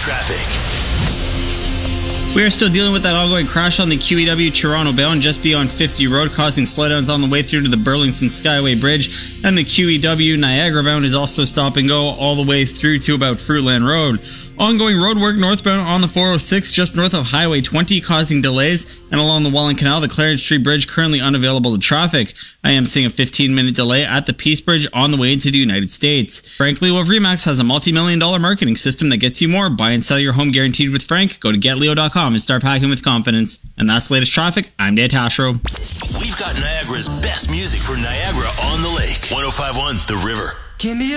traffic. We are still dealing with that ongoing crash on the QEW Toronto bound just beyond 50 Road, causing slowdowns on the way through to the Burlington Skyway Bridge, and the QEW Niagara bound is also stop and go all the way through to about Fruitland Road. Ongoing road work northbound on the 406 just north of Highway 20 causing delays, and along the Welland Canal, the Clarence Street Bridge currently unavailable to traffic. I am seeing a 15-minute delay at the Peace Bridge on the way into the United States. Frank Leo of RE/MAX has a multi-million-dollar marketing system that gets you more. Buy and sell your home guaranteed with Frank. Go to getleo.com and start packing with confidence. And that's the latest traffic. I'm Dan Tashro. We've got Niagara's best music for Niagara on the Lake. 105.1 The River.